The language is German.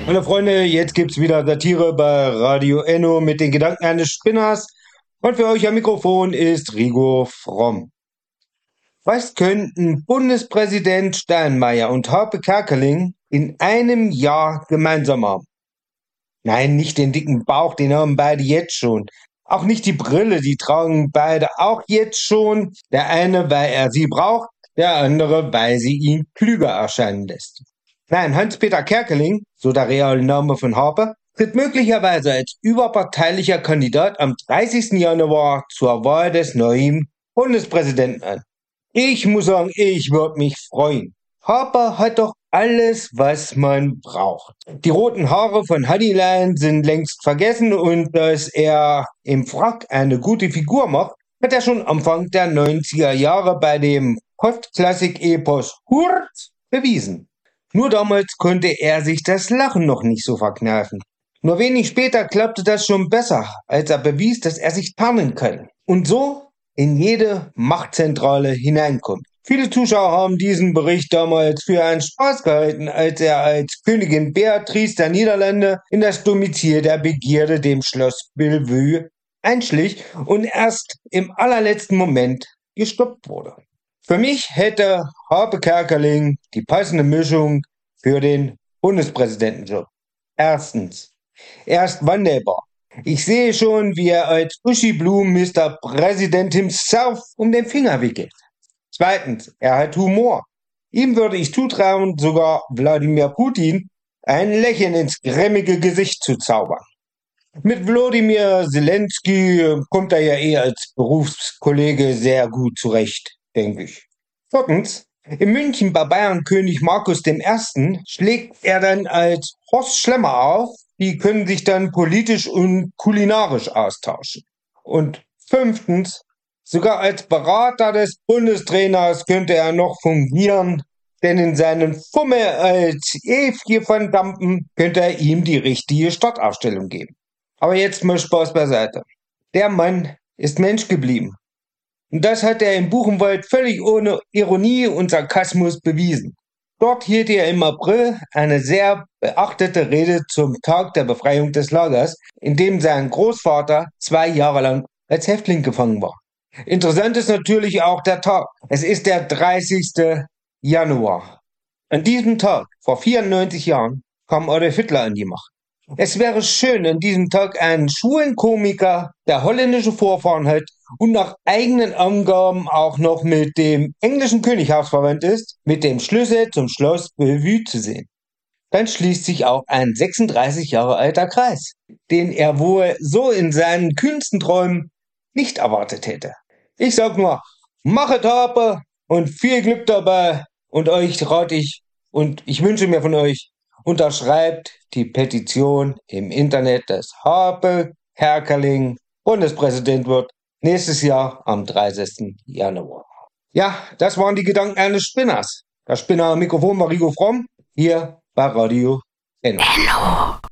Hallo Freunde, jetzt gibt's wieder Satire bei Radio Enno mit den Gedanken eines Spinners. Und für euch am Mikrofon ist Rigo Fromm. Was könnten Bundespräsident Steinmeier und Harpe Kerkeling in einem Jahr gemeinsam haben? Nein, nicht den dicken Bauch, den haben beide jetzt schon. Auch nicht die Brille, die tragen beide auch jetzt schon. Der eine, weil er sie braucht, der andere, weil sie ihn klüger erscheinen lässt. Nein, Hans-Peter Kerkeling, so der reale Name von Harpe, tritt möglicherweise als überparteilicher Kandidat am 30. Januar zur Wahl des neuen Bundespräsidenten an. Ich muss sagen, ich würde mich freuen. Harpe hat doch alles, was man braucht. Die roten Haare von Honeyline sind längst vergessen und dass er im Frack eine gute Figur macht, hat er schon Anfang der 90er Jahre bei dem Postklassik-Epos Hurt bewiesen. Nur damals konnte er sich das Lachen noch nicht so verkneifen. Nur wenig später klappte das schon besser, als er bewies, dass er sich tarnen kann und so in jede Machtzentrale hineinkommt. Viele Zuschauer haben diesen Bericht damals für einen Spaß gehalten, als er als Königin Beatrice der Niederlande in das Domizil der Begierde, dem Schloss Bellevue, einschlich und erst im allerletzten Moment gestoppt wurde. Für mich hätte Harpe Kerkeling die passende Mischung für den Bundespräsidentenjob. Erstens, er ist wandelbar. Ich sehe schon, wie er als Uschi Blum Mr. President himself um den Finger wickelt. Zweitens, er hat Humor. Ihm würde ich zutrauen, sogar Wladimir Putin ein Lächeln ins grimmige Gesicht zu zaubern. Mit Wladimir Zelensky kommt er ja als Berufskollege sehr gut zurecht, denke ich. Viertens, in München bei Bayernkönig Markus I. schlägt er dann als Horst Schlemmer auf. Die können sich dann politisch und kulinarisch austauschen. Und fünftens, sogar als Berater des Bundestrainers könnte er noch fungieren, denn in seinen Fummel als Evje van Dampen könnte er ihm die richtige Startaufstellung geben. Aber jetzt mal Spaß beiseite. Der Mann ist Mensch geblieben. Und das hat er im Buchenwald völlig ohne Ironie und Sarkasmus bewiesen. Dort hielt er im April eine sehr beachtete Rede zum Tag der Befreiung des Lagers, in dem sein Großvater 2 Jahre lang als Häftling gefangen war. Interessant ist natürlich auch der Tag. Es ist der 30. Januar. An diesem Tag, vor 94 Jahren, kam Adolf Hitler an die Macht. Es wäre schön, an diesem Tag einen schwulen Komiker, der holländische Vorfahren hat und nach eigenen Angaben auch noch mit dem englischen Könighaus verwandt ist, mit dem Schlüssel zum Schloss Bellevue zu sehen. Dann schließt sich auch ein 36 Jahre alter Kreis, den er wohl so in seinen kühnsten Träumen nicht erwartet hätte. Ich sag nur, machet Harpe und viel Glück dabei und euch rate ich und ich wünsche mir von euch, unterschreibt die Petition im Internet, dass Harpe Kerkeling Bundespräsident wird, nächstes Jahr am 30. Januar. Ja, das waren die Gedanken eines Spinners. Der Spinner am Mikrofon war Rigo Fromm, hier bei Radio Enno.